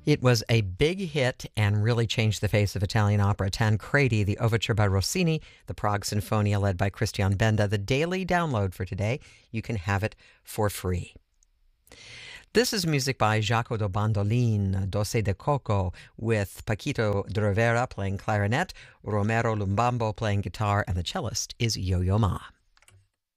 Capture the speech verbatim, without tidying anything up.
It was a big hit and really changed the face of Italian opera. Tancredi, the overture by Rossini, the Prague Sinfonia led by Christian Benda. The daily download for today, you can have it for free. This is music by Jaco do Bandolin, Doce de Coco, with Paquito de Rivera playing clarinet, Romero Lumbambo playing guitar, and the cellist is Yo-Yo Ma.